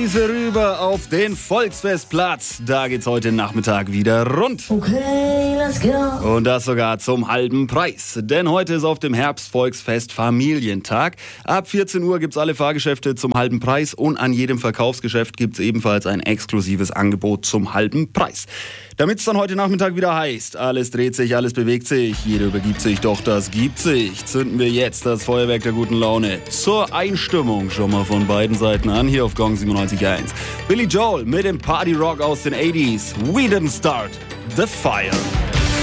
Grüße rüber auf den Volksfestplatz. Da geht's heute Nachmittag wieder rund. Okay, let's go. Und das sogar zum halben Preis. Denn heute ist auf dem Herbstvolksfest Familientag. Ab 14 Uhr gibt's alle Fahrgeschäfte zum halben Preis und an jedem Verkaufsgeschäft gibt's ebenfalls ein exklusives Angebot zum halben Preis. Damit's dann heute Nachmittag wieder heißt, alles dreht sich, alles bewegt sich, jeder übergibt sich, doch das gibt sich. Zünden wir jetzt das Feuerwerk der guten Laune zur Einstimmung schon mal von beiden Seiten an, hier auf Gong 97.1. Billy Joel mit dem Party Rock aus den 80s. We didn't start the fire.